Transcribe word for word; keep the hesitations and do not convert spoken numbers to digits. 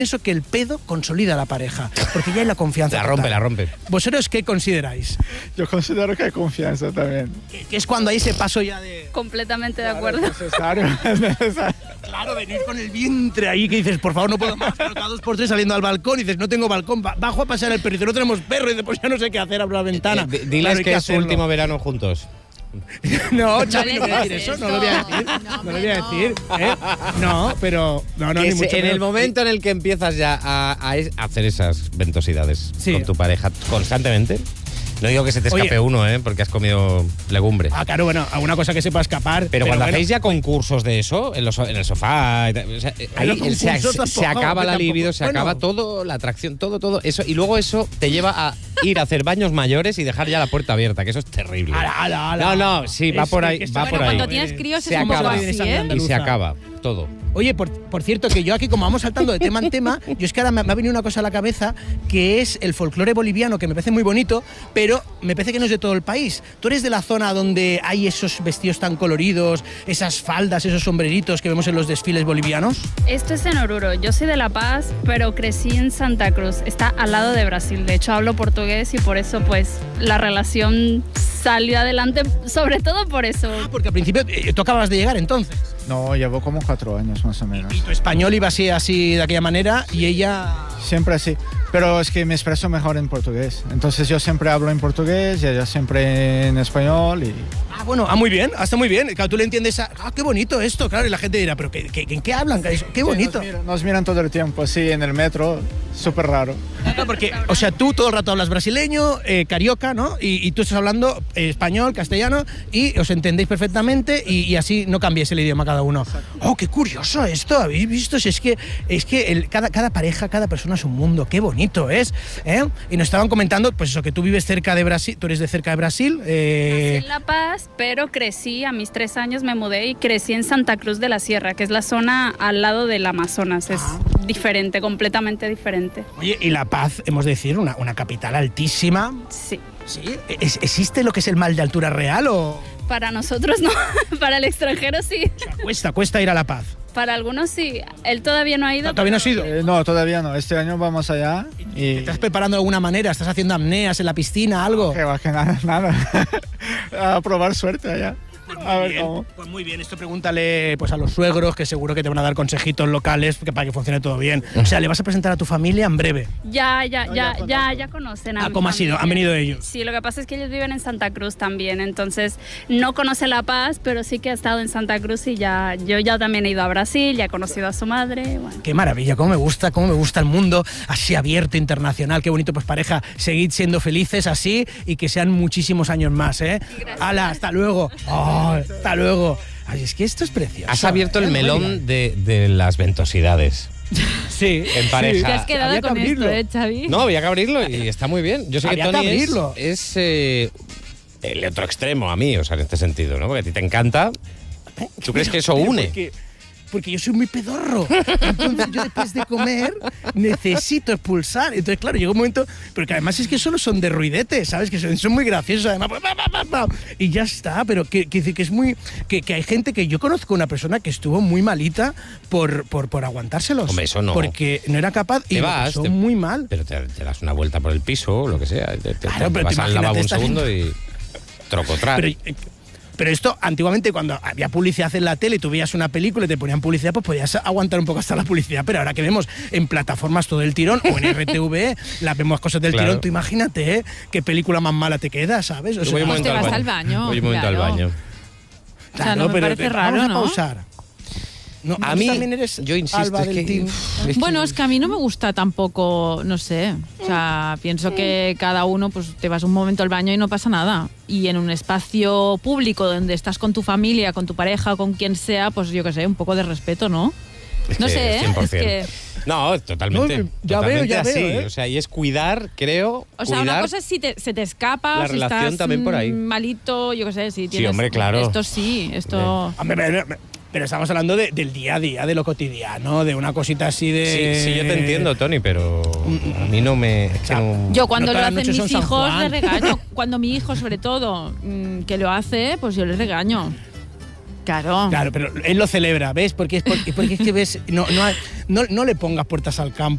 Pienso que el pedo consolida a la pareja, porque ya hay la confianza. La rompe, total. la rompe. ¿Vosotros qué consideráis? Yo considero que hay confianza también. Que, que es cuando hay ese paso ya de... Completamente de Claro, acuerdo. Es necesario, es necesario. Claro, venir con el vientre ahí que dices, por favor, no puedo más. Pero cada dos por tres saliendo al balcón y dices, no tengo balcón, bajo a pasear el perro. Y dice, no tenemos perro. Y dice, pues ya no sé qué hacer, abro la ventana. Eh, diles Claro, hay que es su hacerlo. último verano juntos. No, Xavi, No no voy a les decir eso, digas no lo voy a eso. decir. No, No, lo hombre, voy a no. decir. ¿eh? No, pero... No, no, Que ni se- mucho en el menos. momento en el que empiezas ya a, a es- a hacer esas ventosidades Sí. con tu pareja constantemente, no digo que se te escape Oye. uno, ¿eh? Porque has comido legumbre. Ah, claro, bueno, alguna cosa que sepa escapar. Pero, cuando bueno, hacéis ya concursos de eso, en, los, en el sofá, y tal, o sea, Pero ahí concursos se, se- tampoco, se acaba la tampoco. libido, se Bueno. acaba todo, la atracción, todo, todo eso. Y luego eso te lleva a ir a hacer baños mayores y dejar ya la puerta abierta, que eso es terrible. Ala, ala, ala. No, no, sí, va Es por que- ahí, que esto- va bueno, por ahí. Cuando tienes críos Se es un poco acaba. así, Viene ¿eh? sangre Y se andaluza. acaba todo. Oye, por, por cierto, que yo aquí, como vamos saltando de tema en tema, yo es que ahora me, me ha venido una cosa a la cabeza, que es el folclore boliviano, que me parece muy bonito, pero me parece que no es de todo el país. Tú eres de la zona donde hay esos vestidos tan coloridos, esas faldas, esos sombreritos que vemos en los desfiles bolivianos. Esto es en Oruro. Yo soy de La Paz, pero crecí en Santa Cruz. Está al lado de Brasil. De hecho, hablo portugués y por eso, pues, la relación salió adelante, sobre todo por eso. Ah, porque al principio eh, tú acabas de llegar entonces. No, llevo como cuatro años más o menos. Y tu español iba así, así de aquella manera, y ella... Siempre así. Pero es que me expreso mejor en portugués. Entonces yo siempre hablo en portugués y ella siempre en español. Y... Ah, bueno, ah, muy bien, ah, está muy bien. Claro, tú le entiendes a... Ah, qué bonito esto, claro, y la gente dirá, pero ¿qué, qué, ¿en qué hablan? Qué bonito. Sí, nos, miran, nos miran todo el tiempo, sí, en el metro. Súper raro. Claro, porque, o sea, tú todo el rato hablas brasileño, eh, carioca, ¿no? Y, y tú estás hablando eh, español, castellano, y os entendéis perfectamente y, y así no cambiéis el idioma cada uno. ¡Oh, qué curioso esto! ¿Habéis visto? Si es que, es que el, cada, cada pareja, cada persona es un mundo. ¡Qué bonito es! ¿eh? Y nos estaban comentando, pues eso, que tú vives cerca de Brasil, tú eres de cerca de Brasil. Eh... Nací en La Paz, pero crecí, a mis tres años me mudé y crecí en Santa Cruz de la Sierra, que es la zona al lado del Amazonas. Es Ah. diferente, completamente diferente. Oye, y La Paz, hemos de decir, una, una capital altísima. Sí. ¿Sí? ¿Es, ¿Existe lo que es el mal de altura real o...? Para nosotros no, para el extranjero sí. O sea, cuesta, cuesta ir a La Paz. Para algunos sí. Él todavía no ha ido. ¿Todavía no has ido? Eh, no, todavía no. Este año vamos allá y... ¿Te estás preparando de alguna manera? ¿Estás haciendo apneas en la piscina, algo? Que va, que nada, nada. A probar suerte allá. A ver Bien, cómo. pues muy bien, esto pregúntale pues a los suegros, que seguro que te van a dar consejitos locales que para que funcione todo bien. O sea, le vas a presentar a tu familia en breve. Ya, ya, No, ya, ya ya, ya conocen a Ah, mi ¿cómo ha sido? familia. ¿Han venido ellos? Sí, lo que pasa es que ellos viven en Santa Cruz también, entonces no conoce La Paz, pero sí que ha estado en Santa Cruz y ya, yo ya también he ido a Brasil, ya he conocido a su madre, bueno. Qué maravilla, cómo me gusta, cómo me gusta el mundo así abierto, internacional, qué bonito, pues pareja, seguid siendo felices así y que sean muchísimos años más, ¿eh? ¡Hala, hasta luego! Oh, ¡hasta luego! Ay, es que esto es precioso. Has abierto ¿eh? el No me melón de, de las ventosidades. digas. Sí. En pareja. Te has quedado había que con esto, abrirlo. ¿eh, Xavi? No, había que abrirlo y está muy bien. Yo sé Había que que Tony es, abrirlo. es eh, el otro extremo a mí, o sea, en este sentido, ¿no? Porque a ti te encanta. ¿Tú crees que eso Pero une? Porque, porque yo soy muy pedorro. Entonces yo después de comer necesito expulsar. Entonces, claro, llega un momento... Pero que además es que solo son de ruidete, ¿sabes? Que son, son muy graciosos además. Pa, pa, pa, pa, y ya está. Pero que, que, que es muy... Que, que hay gente que... Yo conozco una persona que estuvo muy malita por, por, por aguantárselos. Hombre, eso no. Porque no era capaz y Te lo vas, pasó te- muy mal. Pero te, te das una vuelta por el piso o lo que sea. Te, te- Claro, te pero vas tú al lavabo un imagínate, segundo y trocotrar. Pero, eh, pero esto, antiguamente, cuando había publicidad en la tele y tú veías una película y te ponían publicidad, pues podías aguantar un poco hasta la publicidad. Pero ahora que vemos en plataformas todo el tirón o en R T V E, las vemos cosas del Claro. tirón, tú imagínate, ¿eh? Qué película más mala te queda, ¿sabes? O Yo voy un Pues momento te vas al al baño. baño, Voy un momento claro. al baño. O sea, no me pero parece te- raro, vamos a ¿no? pausar. No, A ¿tú mí, también eres yo insisto, Alba es del que- team? es que- Bueno, es que a mí no me gusta tampoco, no sé, o sea, pienso que cada uno pues te vas un momento al baño y no pasa nada. Y en un espacio público donde estás con tu familia, con tu pareja, con quien sea, pues yo qué sé, un poco de respeto, ¿no? Es No que sé, ¿eh? cien por Es cien. que- No, totalmente. No, ya veo, totalmente ya así. veo, ¿eh? O sea, y es cuidar, creo. O sea, cuidar una cosa es si te- se te escapa, la si relación estás también por ahí. mm, malito, yo qué sé, si tienes... hombre, claro. Esto sí, esto... Hombre, pero, pero- pero estamos hablando de- del día a día, de lo cotidiano, de una cosita así de... Sí, sí, yo te entiendo, Tony, pero a mí no me... es que no- Yo cuando No lo todas las hacen noches mis son San hijos Juan. les regaño. Cuando mi hijo, sobre todo, mm, que lo hace, pues yo les regaño. Claro. Claro, pero él lo celebra, ¿ves? Porque es, porque, porque es que ves, no, no, hay- no, no le pongas puertas al campo.